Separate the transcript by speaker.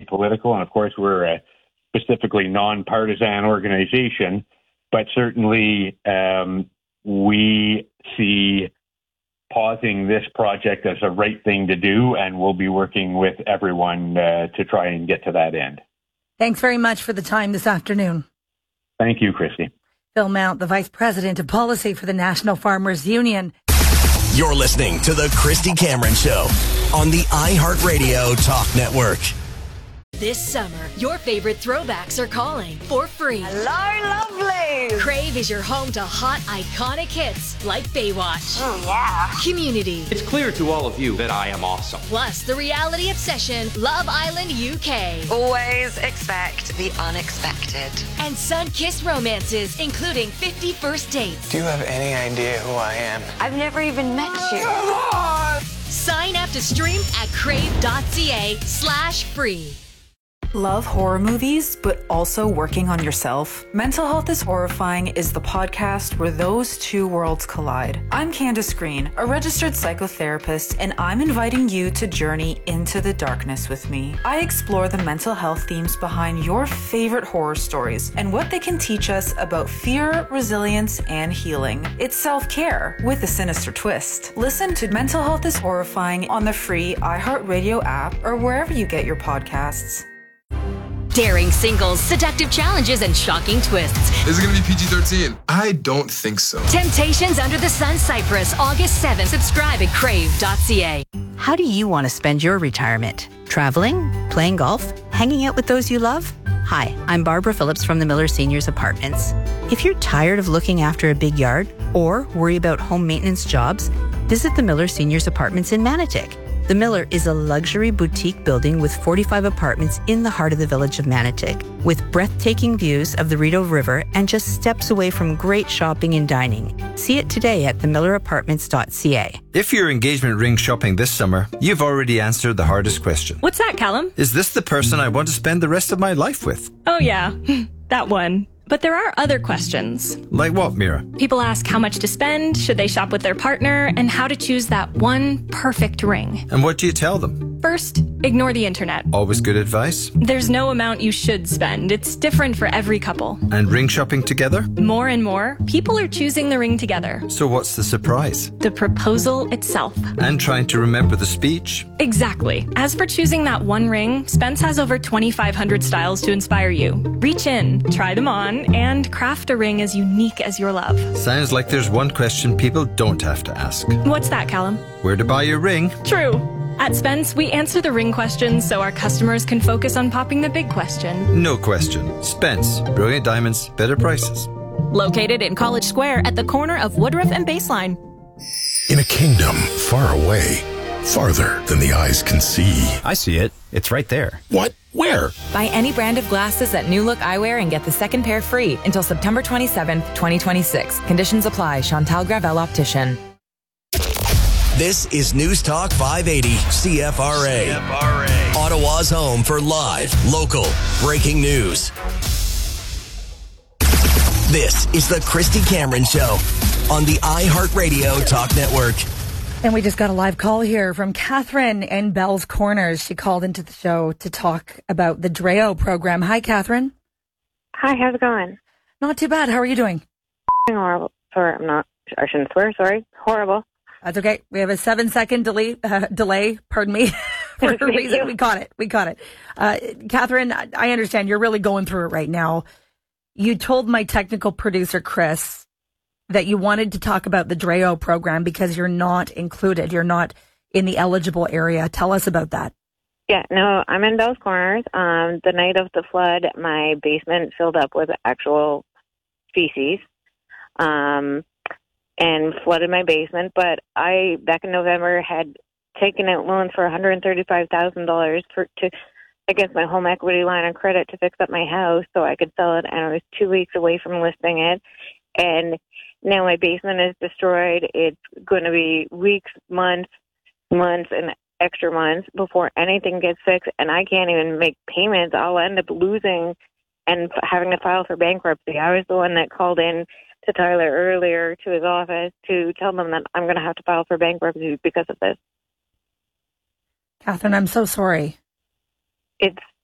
Speaker 1: political, and of course we're a specifically non-partisan organization, but certainly we see pausing this project as a right thing to do, and we'll be working with everyone to try and get to that end.
Speaker 2: Thanks very much for the time this afternoon.
Speaker 1: Thank you, Christy.
Speaker 2: Phil Mount, the Vice President of Policy for the National Farmers Union.
Speaker 3: You're listening to The Christy Cameron Show on the iHeartRadio Talk Network.
Speaker 4: This summer, your favorite throwbacks are calling for free.
Speaker 5: Hello, lovely!
Speaker 4: Crave is your home to hot, iconic hits like Baywatch.
Speaker 5: Oh, yeah.
Speaker 4: Community.
Speaker 6: It's clear to all of you that I am awesome.
Speaker 4: Plus, the reality obsession, Love Island UK.
Speaker 5: Always expect the unexpected.
Speaker 4: And sun-kissed romances, including 50 First Dates.
Speaker 7: Do you have any idea who I am?
Speaker 5: I've never even met you.
Speaker 7: Come on!
Speaker 4: Sign up to stream at crave.ca/free.
Speaker 8: Love horror movies, but also working on yourself? Mental Health is Horrifying is the podcast where those two worlds collide. I'm Candace Green, a registered psychotherapist, and I'm inviting you to journey into the darkness with me. I explore the mental health themes behind your favorite horror stories and what they can teach us about fear, resilience, and healing. It's self-care with a sinister twist. Listen to Mental Health is Horrifying on the free iHeartRadio app or wherever you get your podcasts.
Speaker 4: Daring singles, seductive challenges, and shocking twists.
Speaker 7: Is it going to be PG-13? I don't think so.
Speaker 4: Temptations Under the Sun Cyprus, August 7th. Subscribe at crave.ca.
Speaker 9: How do you want to spend your retirement? Traveling? Playing golf? Hanging out with those you love? Hi, I'm Barbara Phillips from the Miller Seniors Apartments. If you're tired of looking after a big yard or worry about home maintenance jobs, visit the Miller Seniors Apartments in Manotick. The Miller is a luxury boutique building with 45 apartments in the heart of the village of Manotick, with breathtaking views of the Rideau River and just steps away from great shopping and dining. See it today at themillerapartments.ca.
Speaker 10: If you're engagement ring shopping this summer, you've already answered the hardest question.
Speaker 11: What's that, Callum?
Speaker 10: Is this the person I want to spend the rest of my life with?
Speaker 11: Oh yeah, that one. But there are other questions.
Speaker 10: Like what, Mira?
Speaker 11: People ask how much to spend, should they shop with their partner, and how to choose that one perfect ring.
Speaker 10: And what do you tell them?
Speaker 11: First, ignore the internet.
Speaker 10: Always good advice.
Speaker 11: There's no amount you should spend. It's different for every couple.
Speaker 10: And ring shopping together?
Speaker 11: More and more, people are choosing the ring together.
Speaker 10: So what's the surprise?
Speaker 11: The proposal itself.
Speaker 10: And trying to remember the speech?
Speaker 11: Exactly. As for choosing that one ring, Spence has over 2,500 styles to inspire you. Reach in, try them on, and craft a ring as unique as your love.
Speaker 10: Sounds like there's one question people don't have to ask.
Speaker 11: What's that, Callum?
Speaker 10: Where to buy your ring?
Speaker 11: True. At Spence, we answer the ring questions so our customers can focus on popping the big question.
Speaker 10: No question. Spence. Brilliant diamonds, better prices.
Speaker 11: Located in College Square at the corner of Woodruff and Baseline.
Speaker 12: In a kingdom far away, farther than the eyes can see.
Speaker 13: I see it. It's right there.
Speaker 12: What? Where?
Speaker 14: Buy any brand of glasses at New Look Eyewear and get the second pair free until September 27th, 2026. Conditions apply. Chantal Gravel Optician.
Speaker 3: This is News Talk 580 CFRA. Ottawa's home for live, local, breaking news. This is the Christy Cameron Show on the iHeartRadio Talk Network.
Speaker 2: And we just got a live call here from Catherine in Bell's Corners. She called into the show to talk about the DREO program. Hi, Catherine.
Speaker 15: Hi, how's it going?
Speaker 2: Not too bad. How are you doing?
Speaker 15: Horrible. Sorry, I shouldn't swear, sorry. Horrible.
Speaker 2: That's okay. We have a 7-second delay, pardon me, for a reason. We got it. Catherine, I understand you're really going through it right now. You told my technical producer, Chris, that you wanted to talk about the DREO program because you're not included. You're not in the eligible area. Tell us about that.
Speaker 15: Yeah, no, I'm in Bell's Corners. The night of the flood, my basement filled up with actual feces. And flooded my basement. But I, back in November, had taken out loans for $135,000 against my home equity line of credit to fix up my house so I could sell it. And I was 2 weeks away from listing it. And now my basement is destroyed. It's going to be weeks, months, and extra months before anything gets fixed. And I can't even make payments. I'll end up losing and having to file for bankruptcy. I was the one that called in to Tyler earlier to his office to tell them that I'm going to have to file for bankruptcy because of this.
Speaker 2: Catherine, I'm so sorry.
Speaker 15: It's